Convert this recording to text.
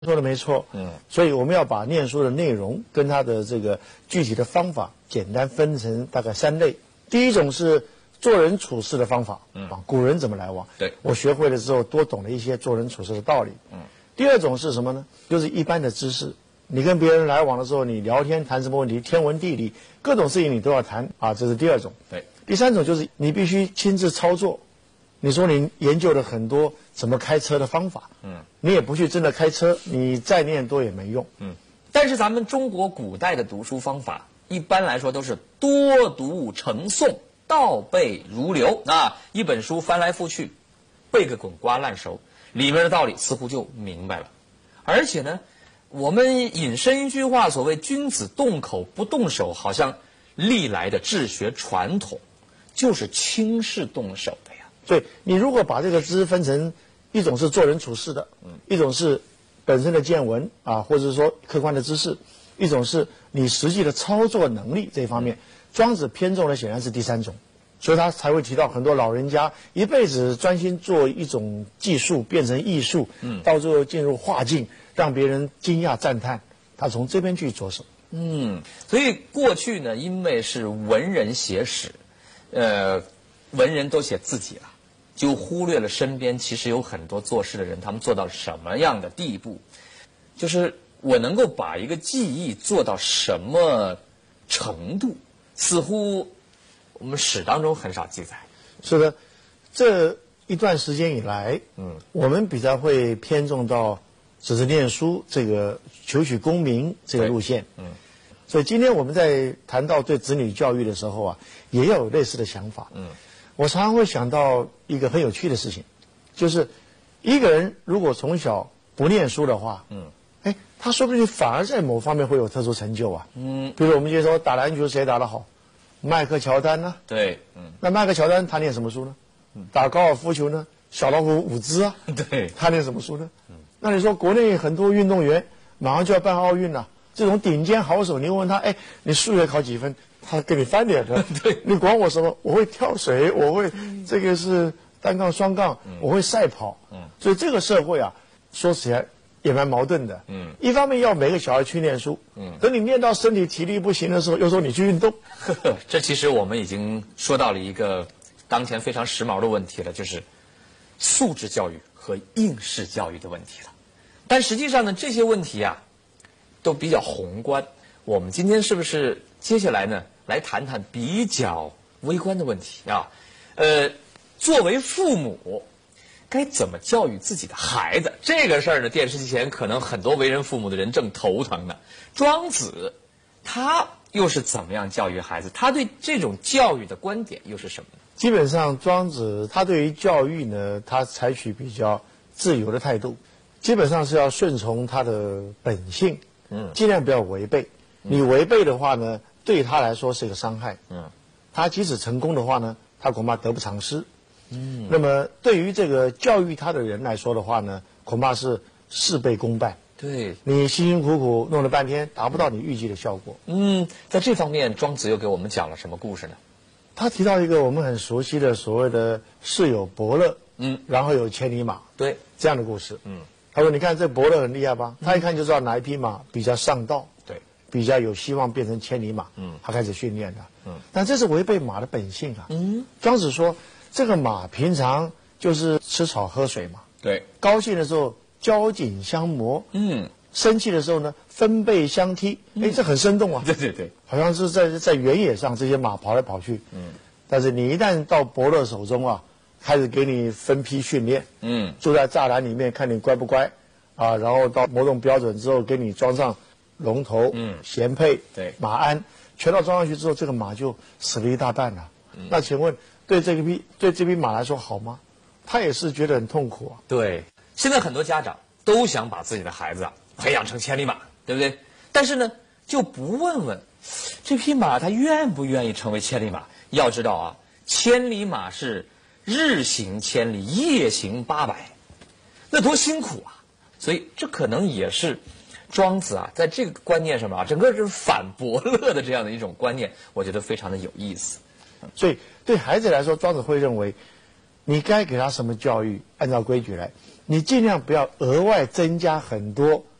说的没错，所以我们要把念书的内容跟它的这个具体的方法，简单分成大概3类。第一种是做人处事的方法，古人怎么来往， 对我学会了之后，多懂了一些做人处事的道理。第二种是什么呢？就是一般的知识，你跟别人来往的时候，你聊天谈什么问题，天文地理各种事情你都要谈啊，这是第二种。 对， 第三种就是你必须亲自操作。你说你研究了很多怎么开车的方法，你也不去真的开车，你再念多也没用。 但是咱们中国古代的读书方法，一般来说都是多读成诵，倒背如流啊，一本书翻来覆去，背个滚瓜烂熟，里面的道理似乎就明白了。而且呢，我们引申一句话，所谓君子动口不动手，好像历来的治学传统就是轻视动手的呀。 对，你如果把这个知识分成一种是做人处事的，一种是本身的见闻啊，或者是说客观的知识，一种是你实际的操作能力这一方面，庄子偏重的显然是第三种，所以他才会提到很多老人家一辈子专心做一种技术变成艺术，到最后进入画境，让别人惊讶赞叹，他从这边去着手。 所以过去呢，因为是文人写史，文人都写自己了，就忽略了身边其实有很多做事的人，他们做到什么样的地步，就是我能够把一个技艺做到什么程度，似乎我们史当中很少记载。 是的，这一段时间以来，我们比较会偏重到只是念书这个求取功名这个路线。所以今天我们在谈到对子女教育的时候啊，也要有类似的想法。我常常会想到一个很有趣的事情，就是一个人如果从小不念书的话，他说不定反而在某方面会有特殊成就啊。比如我们今天说打篮球谁打得好，迈克乔丹呢？ 对， 那迈克乔丹他念什么书呢？打高尔夫球呢？小老虎伍兹啊， 对， 他念什么书呢？那你说国内很多运动员马上就要办奥运了，这种顶尖好手，你问他，你数学考几分？他给你翻脸的。 对， 你管我什么？我会跳水，我会这个是单杠、双杠，我会赛跑。所以这个社会啊，说起来也蛮矛盾的。一方面要每个小孩去念书，等你念到身体体力不行的时候，又说你去运动。 这其实我们已经说到了一个当前非常时髦的问题了，就是素质教育和应试教育的问题了。但实际上呢，这些问题啊，都比较宏观。我们今天是不是接下来呢，来谈谈比较微观的问题啊？作为父母，该怎么教育自己的孩子？这个事儿呢，电视机前可能很多为人父母的人正头疼呢。庄子，他又是怎么样教育孩子？他对这种教育的观点又是什么呢？ 基本上，庄子他对于教育呢，他采取比较自由的态度，基本上是要顺从他的本性，尽量不要违背。你违背的话呢，对他来说是一个伤害。他即使成功的话呢，他恐怕得不偿失。那么对于这个教育他的人来说的话呢，恐怕是事倍功半。 对， 你辛辛苦苦弄了半天，达不到你预计的效果。 在这方面，庄子又给我们讲了什么故事呢？ 他提到一个我们很熟悉的所谓的世有伯乐，然后有千里马， 对， 这样的故事。他说：“你看这伯乐很厉害吧？他一看就知道哪一匹马比较上道， 对， 比较有希望变成千里马。他开始训练了。但这是违背马的本性啊。庄子说，这个马平常就是吃草喝水嘛， 对， 高兴的时候交颈相磨，生气的时候呢分背相踢。这很生动啊。 对， 好像是在原野上这些马跑来跑去。但是你一旦到伯乐手中啊，开始给你分批训练，住在栅栏里面看你乖不乖啊，然后到某种标准之后给你装上龙头、衔辔、 对， 马鞍，全都装上去之后，这个马就死了一大半了。那请问对这匹马来说好吗？他也是觉得很痛苦啊。 对，现在很多家长都想把自己的孩子培养成千里马，对不对？但是呢，就不问问这匹马它愿不愿意成为千里马。要知道啊，千里马是日行千里，夜行800，那多辛苦啊！所以这可能也是庄子啊，在这个观念上面啊，整个是反伯乐的这样的一种观念，我觉得非常的有意思。 所以对孩子来说，庄子会认为，你该给他什么教育，按照规矩来。 你尽量不要额外增加很多